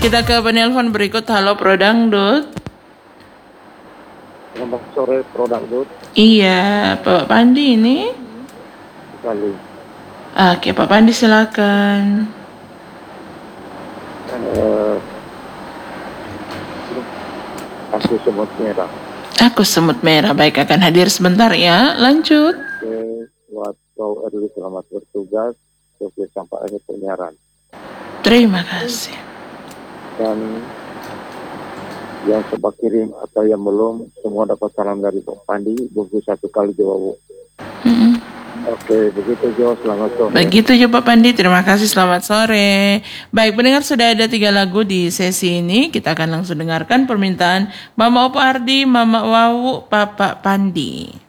kita ke penelpon berikut. Halo Prodangdut. Selamat sore Prodangdut. Iya, Pak Pandi ini. Sekali. Oke, Pak Pandi silakan. Aku semut merah. Aku semut merah. Baik, akan hadir sebentar ya. Lanjut. Oke, buat kau Erli selamat bertugas. Oke, sampai akhir penyiaran. Terima kasih. Dan yang sempat kirim atau yang belum, semua dapat salam dari Pak Pandi. Bungkus 1 kali jawab. Oke, begitu Jo, selamat sore. Begitu Jo Pak Pandi, terima kasih, selamat sore. Baik, pendengar, sudah ada 3 lagu di sesi ini. Kita akan langsung dengarkan permintaan Mama Opa Ardi, Mama Wawu, Papa Pandi.